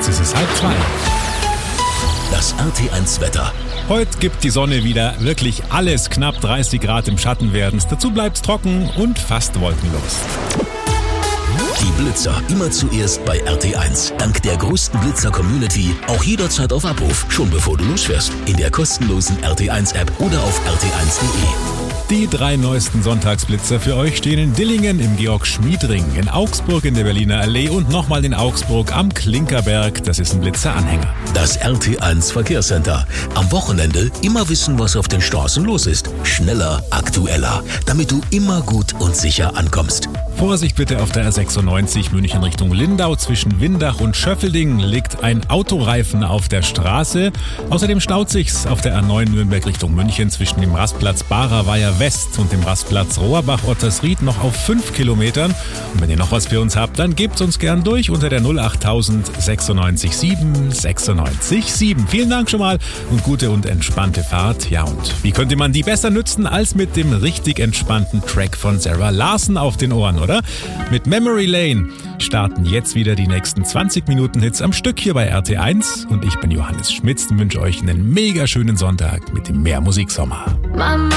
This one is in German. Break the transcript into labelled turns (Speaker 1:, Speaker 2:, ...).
Speaker 1: Jetzt ist es 1:30.
Speaker 2: Das RT1 Wetter.
Speaker 1: Heute gibt die Sonne wieder wirklich alles. Knapp 30 Grad im Schatten werden's. Dazu bleibt's trocken und fast wolkenlos.
Speaker 2: Die Blitzer immer zuerst bei RT1. Dank der größten Blitzer-Community auch jederzeit auf Abruf, schon bevor du losfährst. In der kostenlosen RT1-App oder auf rt1.de.
Speaker 1: Die 3 neuesten Sonntagsblitzer für euch stehen in Dillingen im Georg-Schmied-Ring, in Augsburg in der Berliner Allee und nochmal in Augsburg am Klinkerberg. Das ist ein Blitzeranhänger.
Speaker 2: Das RT1 Verkehrscenter. Am Wochenende immer wissen, was auf den Straßen los ist. Schneller, aktueller, damit du immer gut und sicher ankommst.
Speaker 1: Vorsicht bitte auf der R96 München Richtung Lindau. Zwischen Windach und Schöffelding liegt ein Autoreifen auf der Straße. Außerdem staut sich's auf der R9 Nürnberg Richtung München zwischen dem Rastplatz Barer-Weiher West und dem Rastplatz Rohrbach-Ottersried noch auf 5 Kilometern. Und wenn ihr noch was für uns habt, dann gebt's uns gern durch unter der 08000 96 7 96 7. Vielen Dank schon mal und gute und entspannte Fahrt. Ja, und wie könnte man die besser nützen als mit dem richtig entspannten Track von Sarah Larsen auf den Ohren, oder? Mit Memory Lane starten jetzt wieder die nächsten 20 Minuten Hits am Stück hier bei RT1 und ich bin Johannes Schmitz und wünsche euch einen mega schönen Sonntag mit dem Mehr Musiksommer.